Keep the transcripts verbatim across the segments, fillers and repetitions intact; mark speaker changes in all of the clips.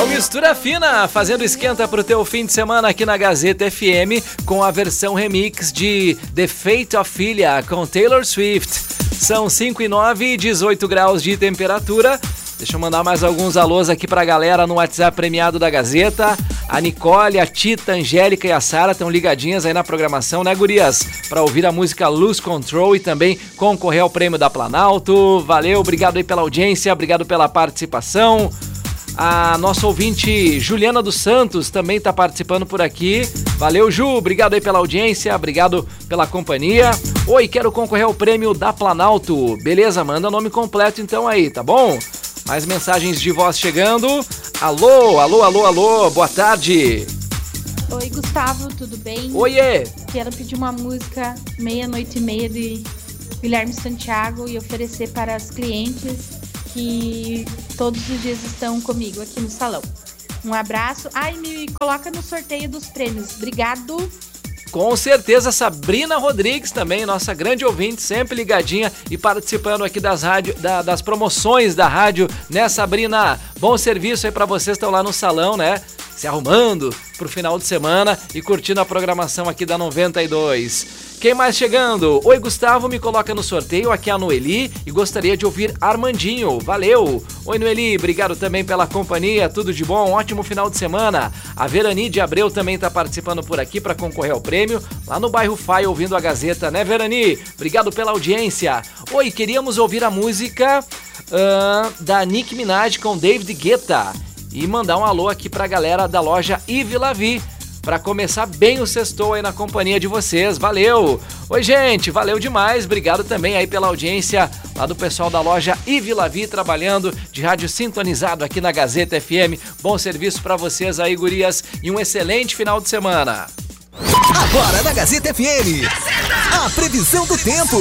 Speaker 1: o Mistura Fina, fazendo esquenta pro teu fim de semana aqui na Gazeta F M, com a versão remix de The Fate of Philia, com Taylor Swift. São cinco e nove, dezoito graus de temperatura. Deixa eu mandar mais alguns alôs aqui pra galera no WhatsApp premiado da Gazeta. A Nicole, a Tita, a Angélica e a Sara estão ligadinhas aí na programação, né, gurias? Pra ouvir a música Lose Control e também concorrer ao prêmio da Planalto. Valeu, obrigado aí pela audiência, obrigado pela participação. A nossa ouvinte Juliana dos Santos também está participando por aqui. Valeu, Ju, obrigado aí pela audiência, obrigado pela companhia. Oi, quero concorrer ao prêmio da Planalto. Beleza, manda o nome completo então aí, tá bom? Mais mensagens de voz chegando. Alô, alô, alô, alô, boa tarde.
Speaker 2: Oi, Gustavo, tudo bem?
Speaker 1: Oiê.
Speaker 2: Quero pedir uma música Meia-Noite e Meia de Guilherme Santiago e oferecer para as clientes que todos os dias estão comigo aqui no salão. Um abraço. Ai, me coloca no sorteio dos prêmios. Obrigado.
Speaker 1: Com certeza, Sabrina Rodrigues também, nossa grande ouvinte, sempre ligadinha e participando aqui das, rádio, da, das promoções da rádio, né, Sabrina? Bom serviço aí pra vocês que estão lá no salão, né? Se arrumando pro final de semana e curtindo a programação aqui da noventa e dois. Quem mais chegando? Oi, Gustavo, me coloca no sorteio, aqui é a Noeli e gostaria de ouvir Armandinho. Valeu! Oi, Noeli, obrigado também pela companhia, tudo de bom, ótimo final de semana. A Verani de Abreu também tá participando por aqui para concorrer ao prêmio, lá no bairro Faia, ouvindo a Gazeta, né, Verani? Obrigado pela audiência. Oi, queríamos ouvir a música uh, da Nicki Minaj com David Guetta. E mandar um alô aqui pra galera da loja Yves Lavi, pra começar bem o sextou aí na companhia de vocês, valeu! Oi, gente, valeu demais, obrigado também aí pela audiência lá do pessoal da loja Yves Lavi, trabalhando de rádio sintonizado aqui na Gazeta F M, bom serviço pra vocês aí, gurias, e um excelente final de semana!
Speaker 3: Agora na Gazeta F M, a previsão do tempo!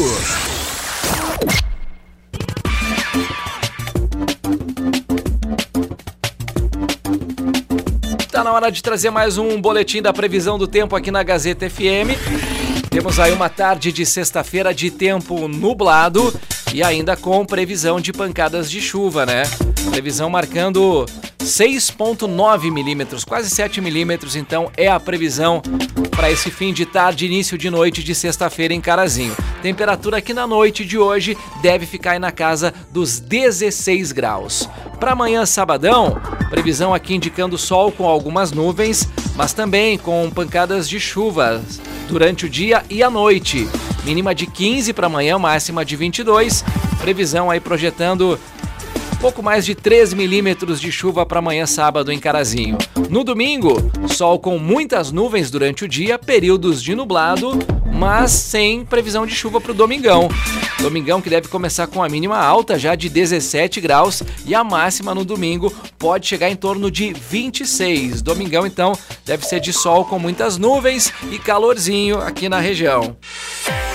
Speaker 1: Tá na hora de trazer mais um boletim da previsão do tempo aqui na Gazeta F M. Temos aí uma tarde de sexta-feira de tempo nublado e ainda com previsão de pancadas de chuva, né? Previsão marcando seis vírgula nove milímetros, quase sete milímetros, então é a previsão para esse fim de tarde, início de noite de sexta-feira em Carazinho. Temperatura aqui na noite de hoje deve ficar aí na casa dos dezesseis graus. Para amanhã, sabadão, previsão aqui indicando sol com algumas nuvens, mas também com pancadas de chuva durante o dia e a noite. Mínima de quinze para amanhã, máxima de vinte e dois. Previsão aí projetando pouco mais de três milímetros de chuva para amanhã sábado em Carazinho. No domingo, sol com muitas nuvens durante o dia, períodos de nublado, mas sem previsão de chuva para o domingão. Domingão que deve começar com a mínima alta já de dezessete graus e a máxima no domingo pode chegar em torno de vinte e seis. Domingão então deve ser de sol com muitas nuvens e calorzinho aqui na região.